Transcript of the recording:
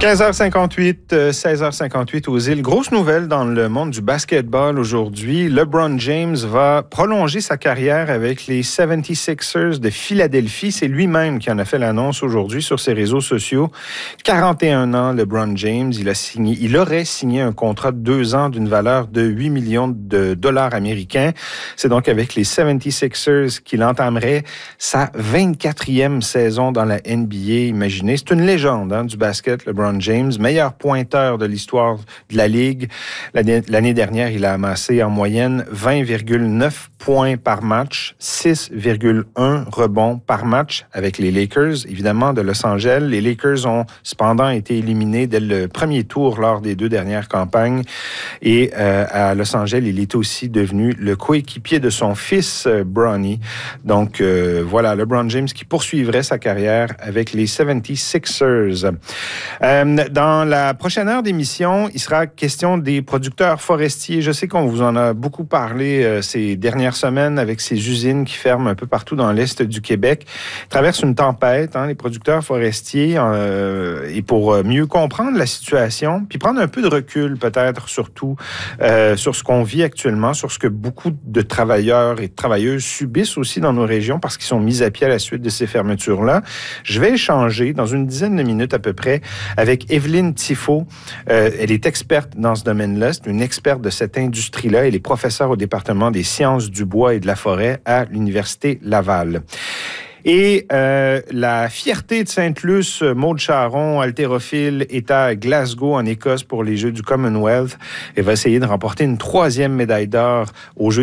15h58, 16h58 aux îles. Grosse nouvelle dans le monde du basketball aujourd'hui. LeBron James va prolonger sa carrière avec les 76ers de Philadelphie. C'est lui-même qui en a fait l'annonce aujourd'hui sur ses réseaux sociaux. 41 ans, LeBron James. Il aurait signé un contrat de 2 ans d'une valeur de 8 millions de dollars américains. C'est donc avec les 76ers qu'il entamerait sa 24e saison dans la NBA. Imaginez, c'est une légende du basket, LeBron James, meilleur pointeur de l'histoire de la Ligue. L'année dernière, il a amassé en moyenne 20,9 points par match, 6,1 rebonds par match avec les Lakers, évidemment, de Los Angeles. Les Lakers ont cependant été éliminés dès le premier tour lors des 2 dernières campagnes. Et à Los Angeles, il est aussi devenu le coéquipier de son fils, Bronny. Donc, voilà, LeBron James qui poursuivrait sa carrière avec les 76ers. Dans la prochaine heure d'émission, il sera question des producteurs forestiers. Je sais qu'on vous en a beaucoup parlé ces dernières semaines avec ces usines qui ferment un peu partout dans l'est du Québec. Ils traversent une tempête, les producteurs forestiers, et pour mieux comprendre la situation, puis prendre un peu de recul peut-être surtout sur ce qu'on vit actuellement, sur ce que beaucoup de travailleurs et de travailleuses subissent aussi dans nos régions parce qu'ils sont mis à pied à la suite de ces fermetures-là. Je vais échanger dans une dizaine de minutes à peu près avec Evelyne Tifo. Elle est experte dans ce domaine-là. C'est une experte de cette industrie-là. Elle est professeure au département des sciences du bois et de la forêt à l'Université Laval. Et la fierté de Sainte-Luce, Maude Charron, haltérophile, est à Glasgow, en Écosse, pour les Jeux du Commonwealth. Elle va essayer de remporter une 3e médaille d'or aux Jeux